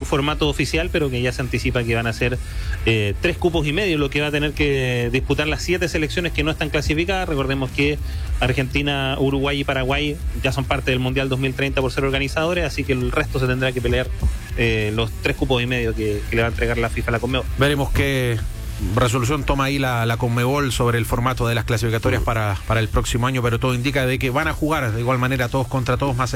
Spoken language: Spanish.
formato oficial, pero que ya se anticipa que van a ser 3 cupos y medio, lo que va a tener que disputar las 7 selecciones que no están clasificadas. Recordemos que Argentina, Uruguay y Paraguay ya son parte del Mundial 2030 por ser organizadores, así que el resto se tendrá que pelear los 3 cupos y medio que le va a entregar la FIFA a la Conmebol. Veremos qué resolución toma ahí la Conmebol sobre el formato de las clasificatorias para el próximo año, pero todo indica de que van a jugar de igual manera todos contra todos, más